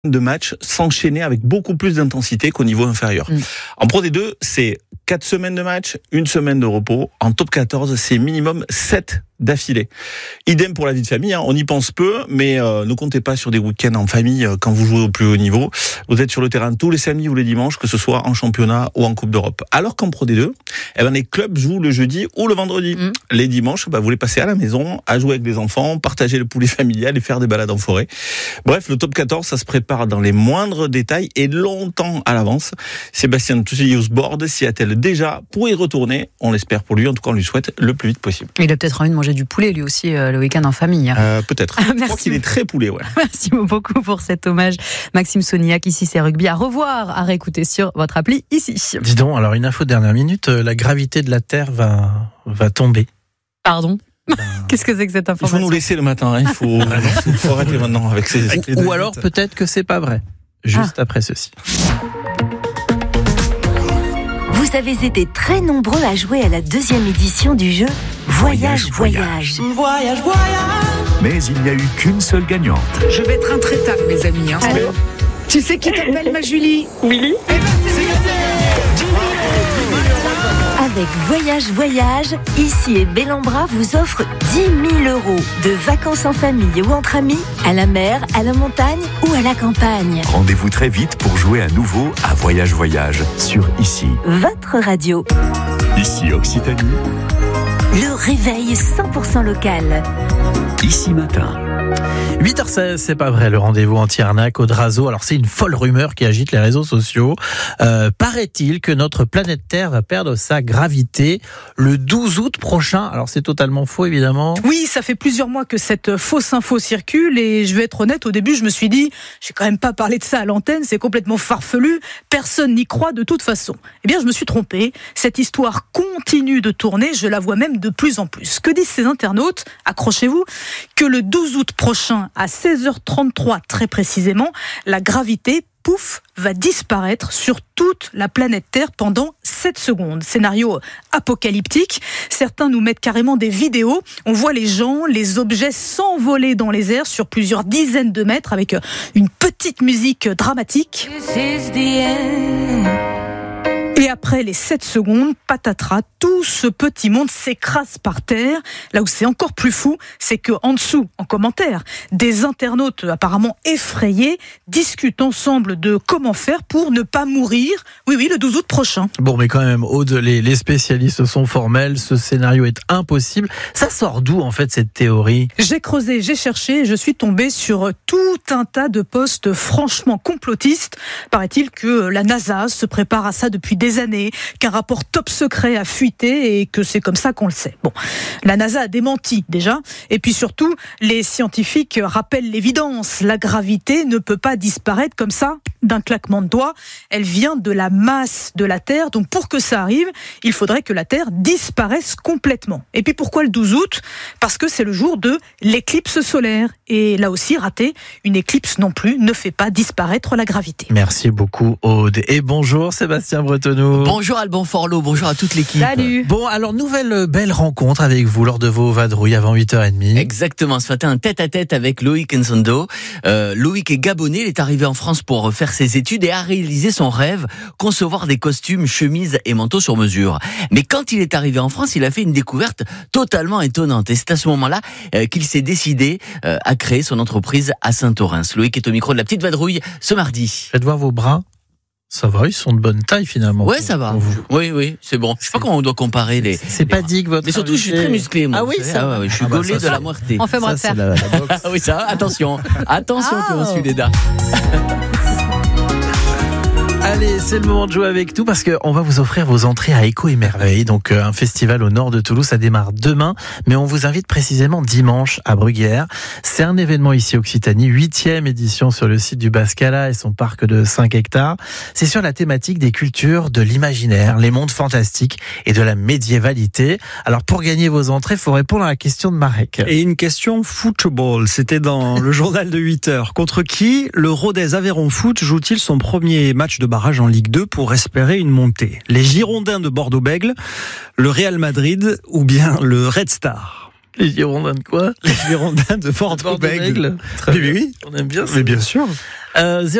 de matchs s'enchaîner avec beaucoup plus d'intensité qu'au niveau inférieur. En Pro D2, c'est 4 semaines de match, 1 semaine de repos. En top 14, c'est minimum 7 d'affilée. Idem pour la vie de famille, on y pense peu, mais ne comptez pas sur des week-ends en famille quand vous jouez au plus haut niveau. Vous êtes sur le terrain tous les samedis ou les dimanches, que ce soit en championnat ou en Coupe d'Europe. Alors qu'en Pro D2, les clubs jouent le jeudi ou le vendredi. Les dimanches, vous les passez à la maison, à jouer avec des enfants, partager le poulet familial et faire des balades en forêt. Bref, le top 14, ça se prépare dans les moindres détails et longtemps à l'avance. Sébastien Toussy-Board s'y attelle déjà pour y retourner. On l'espère pour lui, en tout cas on lui souhaite le plus vite possible. Il a peut-être envie de manger du poulet lui aussi le week-end en famille. Peut-être. Je crois qu'il est très poulet, ouais. Merci beaucoup pour cet hommage. Maxime Souniac, ici c'est Rugby. À revoir, à réécouter sur votre appli ici. Dis donc, alors une info de dernière minute, la gravité de la Terre va tomber. Pardon ? Qu'est-ce que c'est que cette information ? Il faut nous laisser le matin, il faut arrêter maintenant avec ces... Ou alors peut-être que c'est pas vrai. Juste après ceci. Vous avez été très nombreux à jouer à la 2e édition du jeu Voyage. Mais il n'y a eu qu'une seule gagnante. Je vais être intraitable, mes amis. Alors, tu sais qui t'appelle ma Julie ? Willy ? Avec Voyage, Ici et Bellambra vous offre 10 000 € de vacances en famille ou entre amis, à la mer, à la montagne ou à la campagne. Rendez-vous très vite pour jouer à nouveau à Voyage sur Ici. Votre radio. Ici Occitanie. Le réveil 100% local. Ici matin. 8h16, c'est pas vrai, le rendez-vous anti-arnaque au Drazo. Alors c'est une folle rumeur qui agite les réseaux sociaux. Paraît-il que notre planète Terre va perdre sa gravité le 12 août prochain. Alors c'est totalement faux évidemment. Oui, ça fait plusieurs mois que cette fausse info circule et je vais être honnête, au début je me suis dit, je vais quand même pas parler de ça à l'antenne, c'est complètement farfelu, personne n'y croit de toute façon. Eh bien je me suis trompé, cette histoire continue de tourner, je la vois même de plus en plus. Que disent ces internautes ? Accrochez-vous, que le 12 août prochain, à 16h33 très précisément, la gravité, pouf, va disparaître sur toute la planète Terre pendant 7 secondes. Scénario apocalyptique. Certains nous mettent carrément des vidéos. On voit les gens, les objets s'envoler dans les airs sur plusieurs dizaines de mètres avec une petite musique dramatique. Et après les 7 secondes, patatras, tout ce petit monde s'écrase par terre. Là où c'est encore plus fou, c'est que en dessous, en commentaire, des internautes apparemment effrayés discutent ensemble de comment faire pour ne pas mourir. Oui, le 12 août prochain. Bon, mais quand même, Aude, les spécialistes sont formels, ce scénario est impossible. Ça sort d'où en fait cette théorie ? J'ai creusé, j'ai cherché, et je suis tombée sur tout un tas de posts franchement complotistes. Paraît-il que la NASA se prépare à ça depuis des années, qu'un rapport top secret a fuité et que c'est comme ça qu'on le sait. Bon, la NASA a démenti déjà, et puis surtout, les scientifiques rappellent l'évidence. La gravité ne peut pas disparaître comme ça, d'un claquement de doigts. Elle vient de la masse de la Terre, donc pour que ça arrive, il faudrait que la Terre disparaisse complètement. Et puis pourquoi le 12 août ? Parce que c'est le jour de l'éclipse solaire. Et là aussi, raté, une éclipse non plus ne fait pas disparaître la gravité. Merci beaucoup Aude. Et bonjour Sébastien Bretonneau. Bonjour Alban Forlot, bonjour à toute l'équipe. Salut. Bon, alors nouvelle belle rencontre avec vous lors de vos vadrouilles avant 8h30. Exactement, ce matin un tête-à-tête avec Loïc Nzondo. Loïc est gabonais, il est arrivé en France pour faire ses études et a réalisé son rêve, concevoir des costumes, chemises et manteaux sur mesure. Mais quand il est arrivé en France, il a fait une découverte totalement étonnante. Et c'est à ce moment-là qu'il s'est décidé à créer son entreprise à Saint-Orens. Loïc est au micro de la petite vadrouille ce mardi. Faites voir vos bras. Ça va, ils sont de bonne taille finalement. Ouais, ça va. Oui, c'est bon. Je sais pas comment on doit comparer les. C'est pas dit que votre. Mais surtout, je suis très musclé, moi. Ah oui, ça. Je suis gaulé de la moitié. On fait bras de fer. Ah oui, ça. Attention, comment on suit les dates. Allez, c'est le moment de jouer avec tout parce qu'on va vous offrir vos entrées à Écho et Merveille, donc un festival au nord de Toulouse. Ça démarre demain, mais on vous invite précisément dimanche à Bruguière. C'est un événement ici Occitanie, 8e édition sur le site du Bascala et son parc de 5 hectares. C'est sur la thématique des cultures, de l'imaginaire, les mondes fantastiques et de la médiévalité. Alors pour gagner vos entrées, il faut répondre à la question de Marek. Et une question football, c'était dans le journal de 8h. Contre qui le Rodez Aveyron Foot joue-t-il son premier match de barrage en Ligue 2 pour espérer une montée? Les Girondins de Bordeaux-Bègles, le Real Madrid ou bien le Red Star? Les Girondins de quoi? Les Girondins de Bordeaux-Bègles. Très bien. Oui, On aime bien ça. mais bien sûr.